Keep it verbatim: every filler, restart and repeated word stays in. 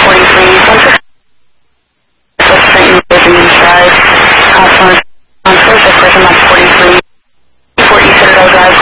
forty-three, one six Drive, uh, on First at Prison Map forty-three, four East Citadel Drive,